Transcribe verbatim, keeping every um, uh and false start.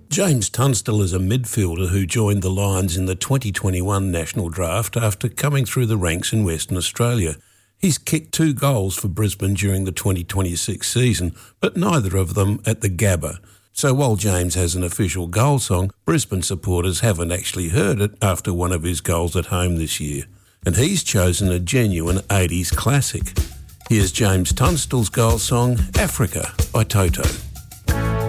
James Tunstall is a midfielder who joined the Lions in the twenty twenty-one national draft after coming through the ranks in Western Australia. He's kicked two goals for Brisbane during the twenty twenty-six season, but neither of them at the Gabba. So while James has an official goal song, Brisbane supporters haven't actually heard it after one of his goals at home this year. And he's chosen a genuine eighties classic. Here's James Tunstall's goal song, Africa by Toto.